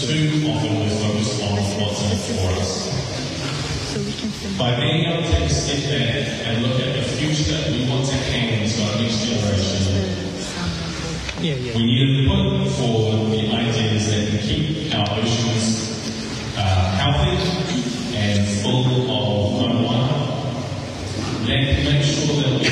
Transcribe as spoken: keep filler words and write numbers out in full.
too often we're focused on what's in it for us. By being able to take a step back and look at the future that we want to hand to our next generation, Yeah, yeah. we need to put forward the ideas that can keep our oceans uh, healthy and full of carbon. Let make sure that we